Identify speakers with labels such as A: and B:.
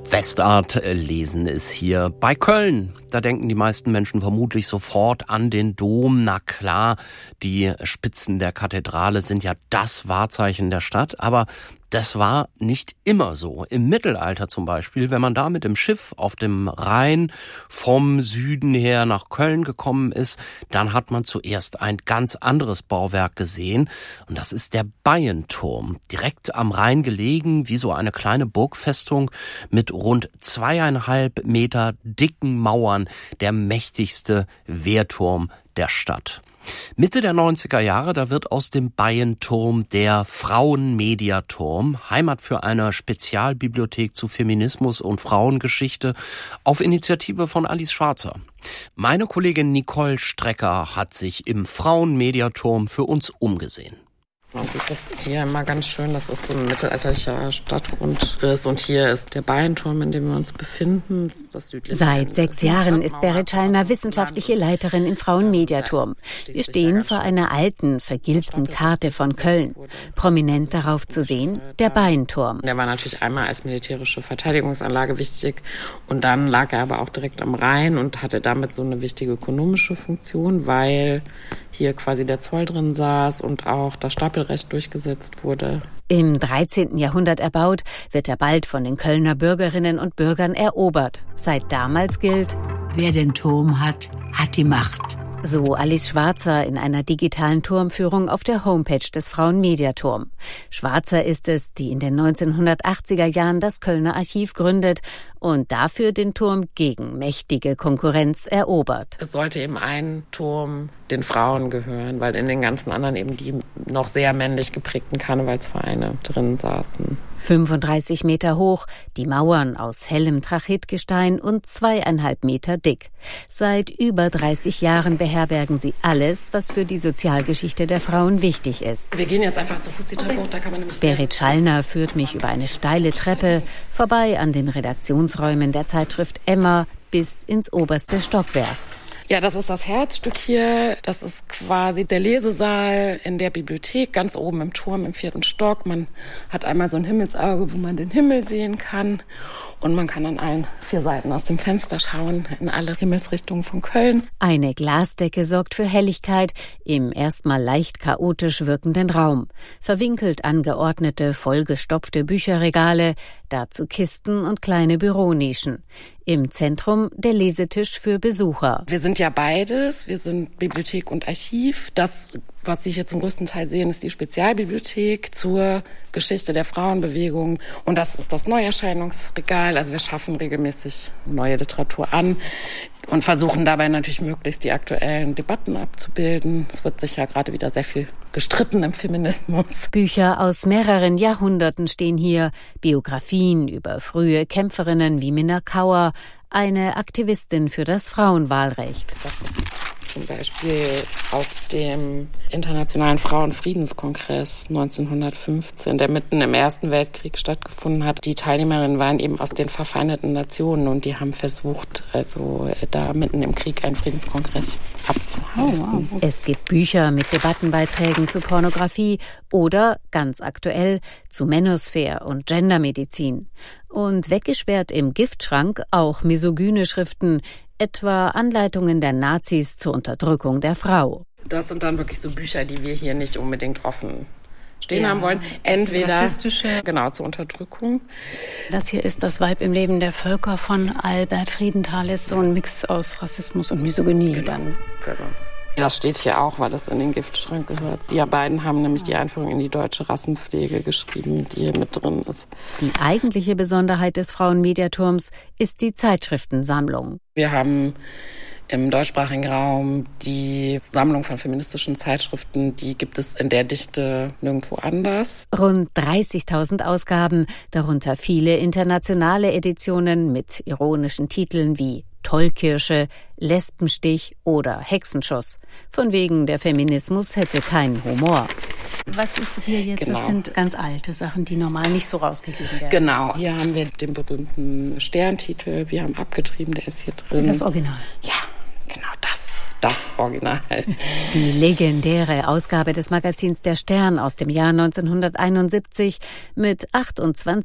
A: Westart lesen ist hier bei Köln. Da denken die meisten Menschen vermutlich sofort an den Dom. Na klar, die Spitzen der Kathedrale sind ja das Wahrzeichen der Stadt, aber das war nicht immer so. Im Mittelalter zum Beispiel, wenn man da mit dem Schiff auf dem Rhein vom Süden her nach Köln gekommen ist, dann hat man zuerst ein ganz anderes Bauwerk gesehen. Und das ist der Bayenturm, direkt am Rhein gelegen, wie so eine kleine Burgfestung mit rund 2,5 Meter dicken Mauern, der mächtigste Wehrturm der Stadt. Mitte der 90er Jahre, da wird aus dem Bayenturm der Frauenmediaturm, Heimat für eine Spezialbibliothek zu Feminismus und Frauengeschichte, auf Initiative von Alice Schwarzer. Meine Kollegin Nicole Strecker hat sich im Frauenmediaturm für uns umgesehen.
B: Man sieht das hier immer ganz schön, das ist so ein mittelalterlicher Stadtgrundriss und hier ist der Bayenturm, in dem wir uns befinden. Das südliche
C: Seit 6 Jahren ist Berit Schallner wissenschaftliche Leiterin im Frauenmediaturm. Wir stehen vor einer alten, vergilbten Karte von Köln. Prominent darauf zu sehen, der Bayenturm.
B: Der war natürlich einmal als militärische Verteidigungsanlage wichtig und dann lag er aber auch direkt am Rhein und hatte damit so eine wichtige ökonomische Funktion, weil hier quasi der Zoll drin saß und auch das Stapelrecht durchgesetzt wurde.
C: Im 13. Jahrhundert erbaut, wird er bald von den Kölner Bürgerinnen und Bürgern erobert. Seit damals gilt:
D: Wer den Turm hat, hat die Macht.
C: So Alice Schwarzer in einer digitalen Turmführung auf der Homepage des Frauenmediaturm. Schwarzer ist es, die in den 1980er Jahren das Kölner Archiv gründet und dafür den Turm gegen mächtige Konkurrenz erobert.
B: Es sollte eben ein Turm den Frauen gehören, weil in den ganzen anderen eben die noch sehr männlich geprägten Karnevalsvereine drin saßen.
C: 35 Meter hoch, die Mauern aus hellem Trachitgestein und 2,5 Meter dick. Seit über 30 Jahren beherbergen sie alles, was für die Sozialgeschichte der Frauen wichtig ist.
B: Wir gehen jetzt einfach zu Fuß die Treppe hoch, da kann man nämlich...
C: Berit Schallner führt mich über eine steile Treppe, vorbei an den Redaktionsräumen der Zeitschrift Emma bis ins oberste Stockwerk.
B: Ja, das ist das Herzstück hier. Das ist quasi der Lesesaal in der Bibliothek, ganz oben im Turm im 4. Stock. Man hat einmal so ein Himmelsauge, wo man den Himmel sehen kann. Und man kann an allen 4 Seiten aus dem Fenster schauen, in alle Himmelsrichtungen von Köln.
C: Eine Glasdecke sorgt für Helligkeit im erstmal leicht chaotisch wirkenden Raum. Verwinkelt angeordnete, vollgestopfte Bücherregale, dazu Kisten und kleine Büronischen. Im Zentrum der Lesetisch für Besucher.
B: Wir sind ja beides. Wir sind Bibliothek und Archiv. Das, was Sie hier zum größten Teil sehen, ist die Spezialbibliothek zur Geschichte der Frauenbewegung. Und das ist das Neuerscheinungsregal. Also wir schaffen regelmäßig neue Literatur an und versuchen dabei natürlich möglichst die aktuellen Debatten abzubilden. Es wird sich ja gerade wieder sehr viel gestritten im Feminismus.
C: Bücher aus mehreren Jahrhunderten stehen hier. Biografien über frühe Kämpferinnen wie Minna Kauer, eine Aktivistin für das Frauenwahlrecht.
B: Das ist zum Beispiel auf dem Internationalen Frauenfriedenskongress 1915, der mitten im Ersten Weltkrieg stattgefunden hat. Die Teilnehmerinnen waren eben aus den verfeindeten Nationen und die haben versucht, also da mitten im Krieg einen Friedenskongress abzuhalten.
C: Oh, wow. Es gibt Bücher mit Debattenbeiträgen zu Pornografie oder, ganz aktuell, zu Manosphere und Gendermedizin. Und weggesperrt im Giftschrank auch misogyne Schriften, etwa Anleitungen der Nazis zur Unterdrückung der Frau.
B: Das sind dann wirklich so Bücher, die wir hier nicht unbedingt offen stehen haben wollen. Entweder genau zur Unterdrückung.
D: Das hier ist Das Weib im Leben der Völker von Albert Friedenthal, ist so ein Mix aus Rassismus und Misogynie dann.
B: Genau. Das steht hier auch, weil das in den Giftschrank gehört. Die beiden haben nämlich die Einführung in die deutsche Rassenpflege geschrieben, die hier mit drin ist.
C: Die eigentliche Besonderheit des Frauenmediaturms ist die Zeitschriftensammlung.
B: Wir haben im deutschsprachigen Raum die Sammlung von feministischen Zeitschriften, die gibt es in der Dichte nirgendwo anders.
C: Rund 30.000 Ausgaben, darunter viele internationale Editionen mit ironischen Titeln wie Tollkirsche, Lesbenstich oder Hexenschuss. Von wegen, der Feminismus hätte keinen Humor.
D: Was ist hier jetzt? Genau. Das sind ganz alte Sachen, die normal nicht so rausgegeben werden.
B: Genau. Hier haben wir den berühmten Sterntitel. Wir haben abgetrieben, der ist hier drin.
D: Das Original.
B: Ja, genau das Original.
C: Die legendäre Ausgabe des Magazins Der Stern aus dem Jahr 1971 mit 28